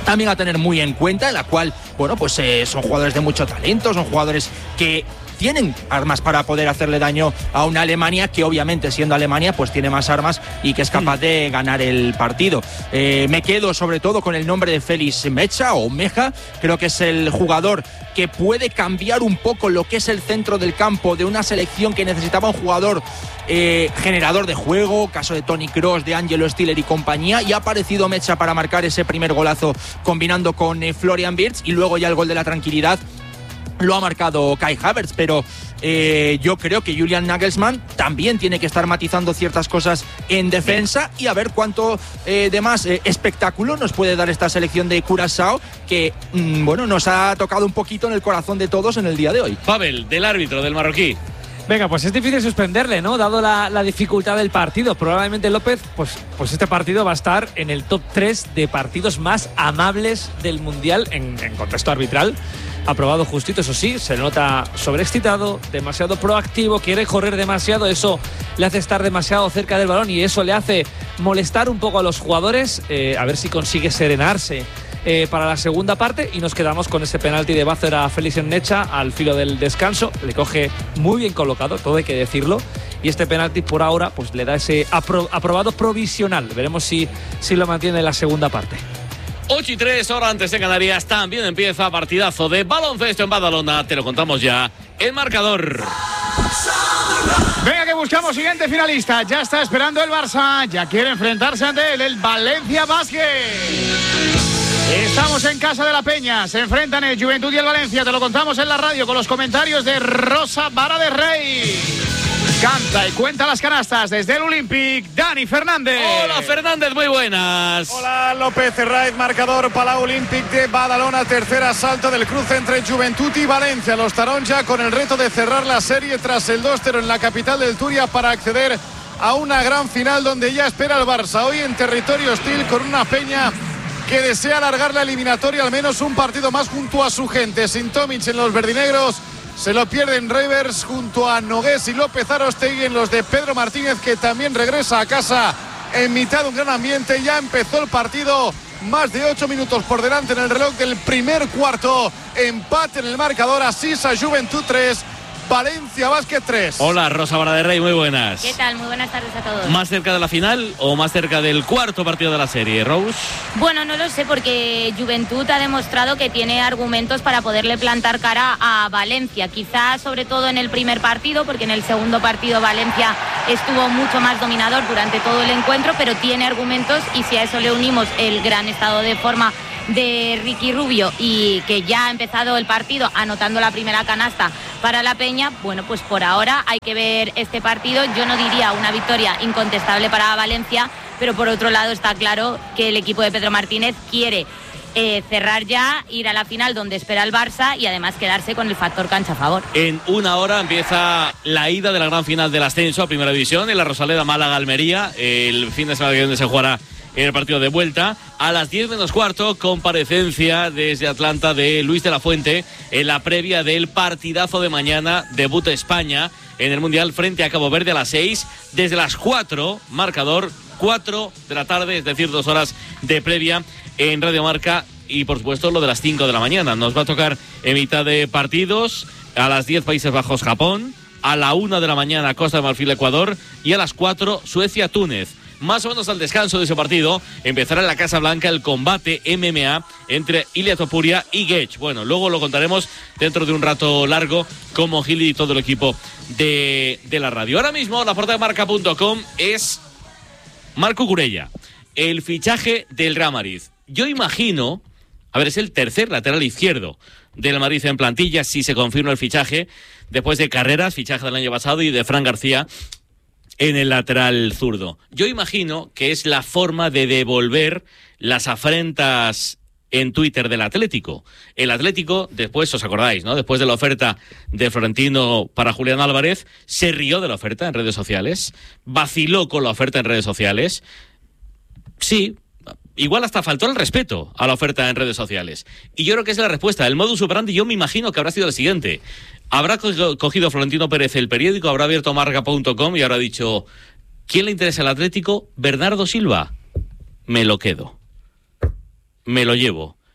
también a tener muy en cuenta, en la cual, bueno, pues eh, son jugadores de mucho talento, son jugadores que tienen armas para poder hacerle daño a una Alemania que obviamente siendo Alemania pues tiene más armas y que es capaz de ganar el partido. Eh, me quedo sobre todo con el nombre de Félix Mecha o Meja, creo que es el jugador que puede cambiar un poco lo que es el centro del campo de una selección que necesitaba un jugador eh, generador de juego, caso de Toni Kroos, de Angelo Stiller y compañía, y ha aparecido Mecha para marcar ese primer golazo combinando con eh, Florian Wirtz, y luego ya el gol de la tranquilidad lo ha marcado Kai Havertz, pero eh, yo creo que Julian Nagelsmann también tiene que estar matizando ciertas cosas en defensa y a ver cuánto eh, de más eh, espectáculo nos puede dar esta selección de Curazao que, mmm, bueno, nos ha tocado un poquito en el corazón de todos en el día de hoy. Pavel, del árbitro, del marroquí. Venga, pues es difícil suspenderle, ¿no? Dado la, la dificultad del partido. Probablemente López, pues, pues este partido va a estar en el top tres de partidos más amables del Mundial en, en contexto arbitral. Aprobado justito, eso sí, se nota sobreexcitado, demasiado proactivo, quiere correr demasiado, eso le hace estar demasiado cerca del balón y eso le hace molestar un poco a los jugadores, eh, a ver si consigue serenarse eh, para la segunda parte, y nos quedamos con ese penalti de Bázzer a Félix Mecha al filo del descanso. Le coge muy bien colocado, todo hay que decirlo, y este penalti por ahora pues le da ese apro- aprobado provisional. Veremos si, si lo mantiene en la segunda parte. ocho y tres, hora antes de Canarias, también empieza partidazo de baloncesto en Badalona. Te lo contamos ya. El marcador. Venga, que buscamos siguiente finalista. Ya está esperando el Barça. Ya quiere enfrentarse ante él, el Valencia Basket. Estamos en casa de la Peña. Se enfrentan el Juventud y el Valencia. Te lo contamos en la radio con los comentarios de Rosa Vara de Rey. Canta y cuenta las canastas desde el Olympic, Dani Fernández. Hola Fernández, muy buenas. Hola López Herraiz, marcador Palau Olympic de Badalona, tercer asalto del cruce entre Juventud y Valencia. Los taronja con el reto de cerrar la serie tras el dos cero en la capital del Turia para acceder a una gran final donde ya espera el Barça. Hoy en territorio hostil con una Peña que desea alargar la eliminatoria al menos un partido más junto a su gente. Sin Tomic en los verdinegros, se lo pierden Reivers junto a Nogués y López Arostegui en los de Pedro Martínez, que también regresa a casa en mitad de un gran ambiente. Ya empezó el partido, más de ocho minutos por delante en el reloj del primer cuarto. Empate en el marcador, Asisa Juventud tres, Valencia Basket tres. Hola Rosa Vara de Rey, muy buenas. ¿Qué tal? Muy buenas tardes a todos. ¿Más cerca de la final o más cerca del cuarto partido de la serie, Rose? Bueno, no lo sé, porque Juventud ha demostrado que tiene argumentos para poderle plantar cara a Valencia. Quizás sobre todo en el primer partido, porque en el segundo partido Valencia estuvo mucho más dominador durante todo el encuentro, pero tiene argumentos, y si a eso le unimos el gran estado de forma de Ricky Rubio y que ya ha empezado el partido anotando la primera canasta para la Peña, bueno, pues por ahora hay que ver este partido. Yo no diría una victoria incontestable para Valencia, pero por otro lado está claro que el equipo de Pedro Martínez quiere eh, cerrar ya, ir a la final donde espera el Barça y además quedarse con el factor cancha a favor. En una hora empieza la ida de la gran final del ascenso a Primera División en la Rosaleda Málaga-Almería. El fin de semana que viene se jugará en el partido de vuelta. A las diez menos cuarto, comparecencia desde Atlanta de Luis de la Fuente en la previa del partidazo de mañana. Debuta España en el Mundial frente a Cabo Verde a las seis. Desde las cuatro, marcador cuatro de la tarde, es decir, dos horas de previa en Radio Marca. Y por supuesto lo de las cinco de la mañana. Nos va a tocar en mitad de partidos. A las diez Países Bajos, Japón. A la una de la mañana Costa de Marfil, Ecuador. Y a las cuatro Suecia, Túnez. Más o menos al descanso de ese partido empezará en la Casa Blanca el combate M M A entre Ilia Topuria y Gage. Bueno, luego lo contaremos dentro de un rato largo como Gili y todo el equipo de, de la radio. Ahora mismo la portada de marca punto com es Marco Curella, el fichaje del Real Madrid. Yo imagino, a ver, es el tercer lateral izquierdo del Madrid en plantilla si se confirma el fichaje, después de Carreras, fichaje del año pasado, y de Fran García en el lateral zurdo. Yo imagino que es la forma de devolver las afrentas en Twitter del Atlético. El Atlético, después, os acordáis, ¿no? Después de la oferta de Florentino para Julián Álvarez, se rió de la oferta en redes sociales, vaciló con la oferta en redes sociales. Sí, igual hasta faltó el respeto a la oferta en redes sociales. Y yo creo que es la respuesta. El modus operandi, yo me imagino que habrá sido el siguiente. Habrá cogido Florentino Pérez el periódico, habrá abierto marca punto com y habrá dicho: ¿quién le interesa al Atlético? Bernardo Silva. Me lo quedo. Me lo llevo.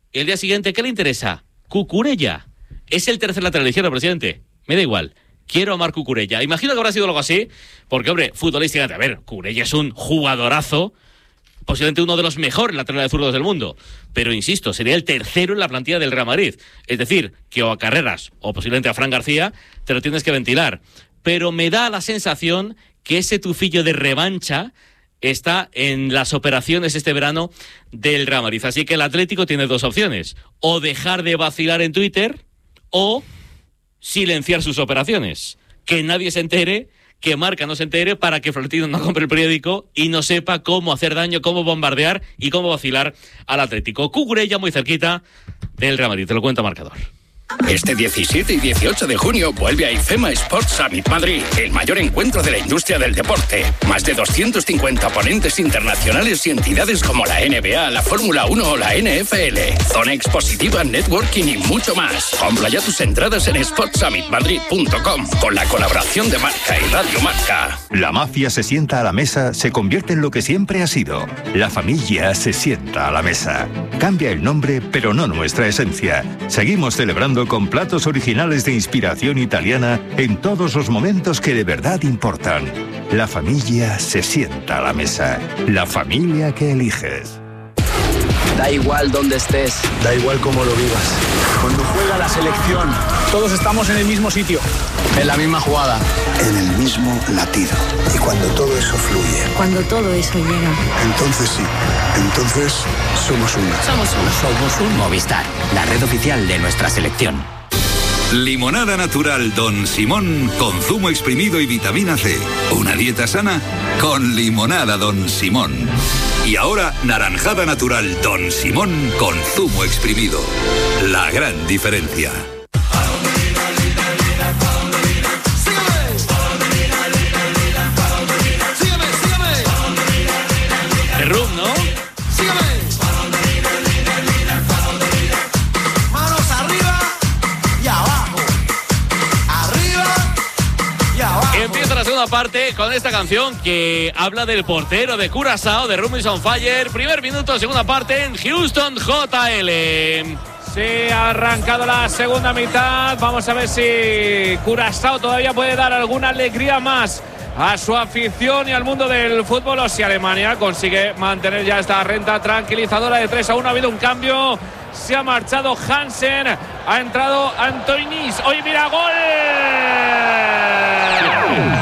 Y el día siguiente, ¿qué le interesa? Cucurella. Es el tercer lateral izquierdo, presidente. Me da igual. Quiero a Marc Cucurella. Imagino que habrá sido algo así, porque, hombre, futbolísticamente, a ver, Cucurella es un jugadorazo, posiblemente uno de los mejores laterales zurdos del mundo. Pero, insisto, sería el tercero en la plantilla del Real Madrid. Es decir, que o a Carreras o posiblemente a Fran García te lo tienes que ventilar. Pero me da la sensación que ese tufillo de revancha está en las operaciones este verano del Real Madrid. Así que el Atlético tiene dos opciones. O dejar de vacilar en Twitter o silenciar sus operaciones. Que nadie se entere, que Marca no se entere, para que Florentino no compre el periódico y no sepa cómo hacer daño, cómo bombardear y cómo vacilar al Atlético. Cucurella muy cerquita del Real Madrid. Te lo cuenta Marcador. Este diecisiete y dieciocho de junio vuelve a IFEMA Sports Summit Madrid, el mayor encuentro de la industria del deporte. Más de doscientos cincuenta ponentes internacionales y entidades como la N B A, la Fórmula uno o la N F L. Zona expositiva, networking y mucho más. Compra ya tus entradas en sports summit madrid punto com con la colaboración de Marca y Radio Marca. La mafia se sienta a la mesa, se convierte en lo que siempre ha sido. La familia se sienta a la mesa. Cambia el nombre, pero no nuestra esencia. Seguimos celebrando con platos originales de inspiración italiana en todos los momentos que de verdad importan. La familia se sienta a la mesa. La familia que eliges. Da igual dónde estés, da igual cómo lo vivas. Cuando juega la selección, todos estamos en el mismo sitio, en la misma jugada, en el mismo latido. Y cuando todo eso fluye, cuando todo eso llega, entonces sí, entonces somos una. Somos uno. Somos un Movistar, la red oficial de nuestra selección. Limonada natural Don Simón con zumo exprimido y vitamina C. Una dieta sana con limonada Don Simón. Y ahora naranjada natural Don Simón con zumo exprimido. La gran diferencia. The Room, ¿no? Manos arriba y abajo. Arriba y abajo. Empieza la segunda parte con esta canción que habla del portero de Curazao, de Room is on Fire. Primer minuto, segunda parte en Houston J L. Sí, ha arrancado la segunda mitad. Vamos a ver si Curazao todavía puede dar alguna alegría más a su afición y al mundo del fútbol, o si Alemania consigue mantener ya esta renta tranquilizadora de tres a uno. Ha habido un cambio, se ha marchado Hansen, ha entrado Antoinis. ¡Oye, mira, gol!